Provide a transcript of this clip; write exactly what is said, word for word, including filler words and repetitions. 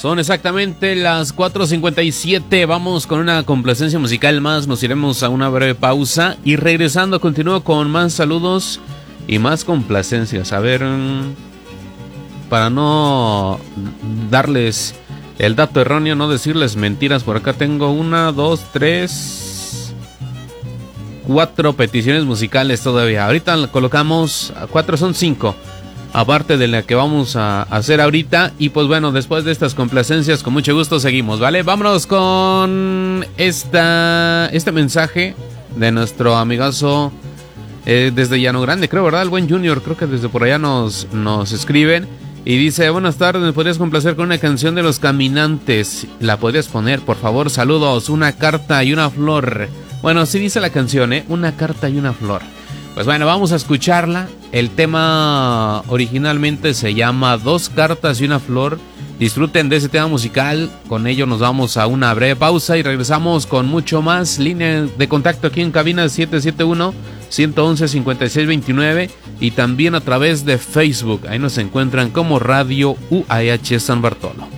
Son exactamente las cuatro cincuenta y siete. Vamos con una complacencia musical más. Nos iremos a una breve pausa. Y regresando, continúo con más saludos y más complacencias. A ver, para no darles el dato erróneo, no decirles mentiras. Por acá tengo una, dos, tres, cuatro peticiones musicales todavía. Ahorita colocamos, cuatro son cinco. Aparte de la que vamos a hacer ahorita. Y pues bueno, después de estas complacencias, con mucho gusto seguimos, ¿vale? Vámonos con esta, este mensaje de nuestro amigazo eh, desde Llano Grande, creo, ¿verdad? El buen Junior, creo que desde por allá nos, nos escriben. Y dice, buenas tardes, ¿me podrías complacer con una canción de Los Caminantes? ¿La podrías poner, por favor? Saludos, una carta y una flor. Bueno, sí dice la canción, ¿eh? Una carta y una flor. Pues bueno, vamos a escucharla. El tema originalmente se llama Dos cartas y una flor. Disfruten de ese tema musical. Con ello nos vamos a una breve pausa y regresamos con mucho más. Línea de contacto aquí en cabina siete siete uno, uno uno uno, cinco seis dos nueve y también a través de Facebook. Ahí nos encuentran como Radio U A H San Bartolo.